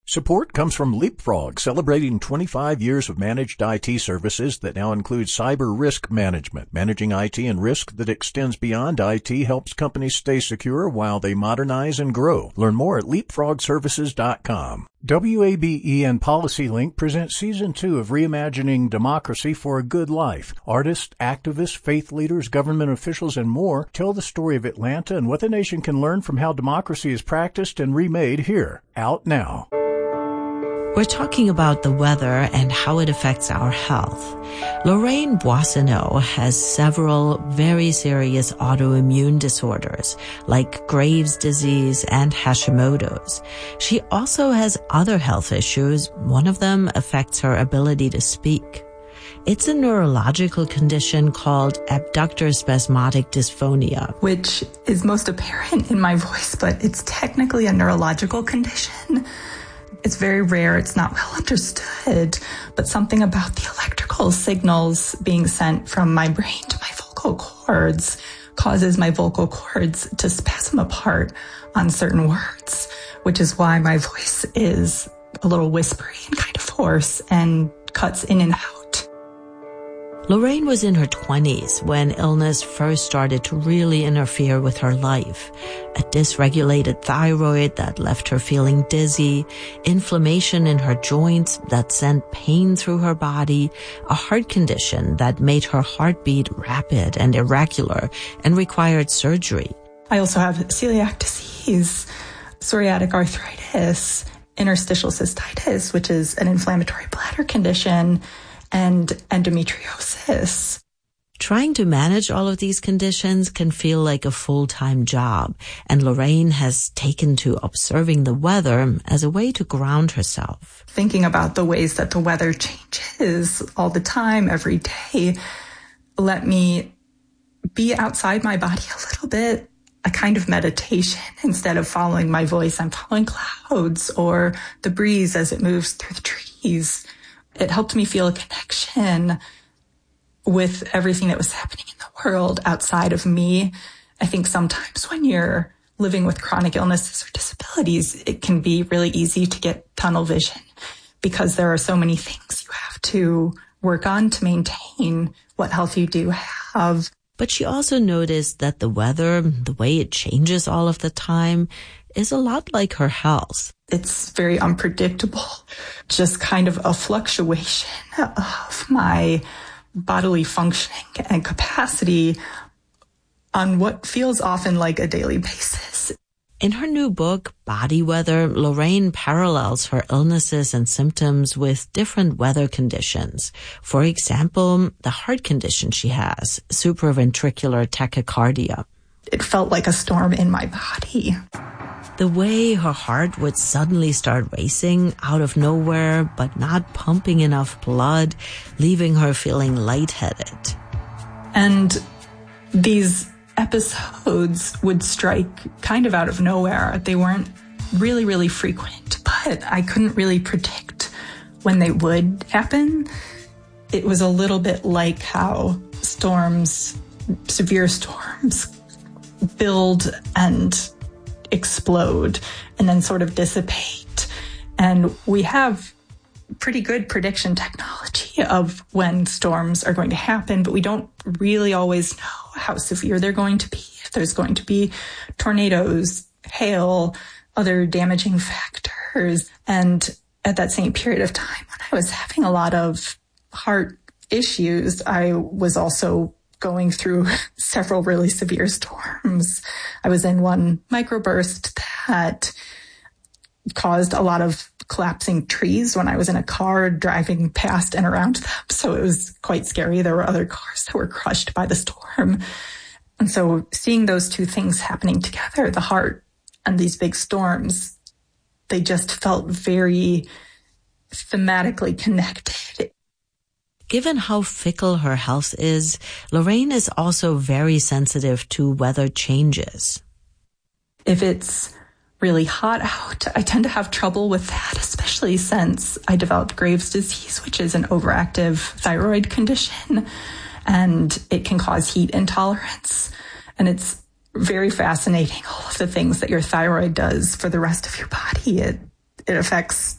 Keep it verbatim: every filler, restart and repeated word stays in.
Support comes from Leapfrog, celebrating twenty-five years of managed I T services that now include cyber risk management. Managing I T and risk that extends beyond I T helps companies stay secure while they modernize and grow. Learn more at leapfrog services dot com. W A B E and PolicyLink present Season two of Reimagining Democracy for a Good Life. Artists, activists, faith leaders, government officials, and more tell the story of Atlanta and what the nation can learn from how democracy is practiced and remade here. Out now. We're talking about the weather and how it affects our health. Lorraine Boissonneau has several very serious autoimmune disorders like Graves' disease and Hashimoto's. She also has other health issues. One of them affects her ability to speak. It's a neurological condition called abductor spasmodic dysphonia, which is most apparent in my voice, but it's technically a neurological condition. It's very rare. It's not well understood, but something about the electrical signals being sent from my brain to my vocal cords causes my vocal cords to spasm apart on certain words, which is why my voice is a little whispery and kind of hoarse and cuts in and out. Lorraine was in her twenties when illness first started to really interfere with her life. A dysregulated thyroid that left her feeling dizzy, inflammation in her joints that sent pain through her body, a heart condition that made her heartbeat rapid and irregular and required surgery. I also have celiac disease, psoriatic arthritis, interstitial cystitis, which is an inflammatory bladder condition, and endometriosis. Trying to manage all of these conditions can feel like a full-time job, and Lorraine has taken to observing the weather as a way to ground herself. Thinking about the ways that the weather changes all the time, every day, let me be outside my body a little bit, a kind of meditation. Instead of following my voice, I'm following clouds or the breeze as it moves through the trees. It helped me feel a connection with everything that was happening in the world outside of me. I think sometimes when you're living with chronic illnesses or disabilities, it can be really easy to get tunnel vision because there are so many things you have to work on to maintain what health you do have. But she also noticed that the weather, the way it changes all of the time, is a lot like her health. It's very unpredictable, just kind of a fluctuation of my bodily functioning and capacity on what feels often like a daily basis. In her new book, Body Weather, Lorraine parallels her illnesses and symptoms with different weather conditions. For example, the heart condition she has, supraventricular tachycardia. It felt like a storm in my body. The way her heart would suddenly start racing out of nowhere, but not pumping enough blood, leaving her feeling lightheaded. And these episodes would strike kind of out of nowhere. They weren't really, really frequent, but I couldn't really predict when they would happen. It was a little bit like how storms, severe storms, build and explode and then sort of dissipate. And we have pretty good prediction technology of when storms are going to happen, but we don't really always know how severe they're going to be, if there's going to be tornadoes, hail, other damaging factors. And at that same period of time, when I was having a lot of heart issues, I was also going through several really severe storms. I was in one microburst that caused a lot of collapsing trees when I was in a car driving past and around them. So it was quite scary. There were other cars that were crushed by the storm. And so seeing those two things happening together, the heart and these big storms, they just felt very thematically connected. Given how fickle her health is, Lorraine is also very sensitive to weather changes. If it's really hot out, I tend to have trouble with that, especially since I developed Graves' disease, which is an overactive thyroid condition, and it can cause heat intolerance. And it's very fascinating, all of the things that your thyroid does for the rest of your body. It, it affects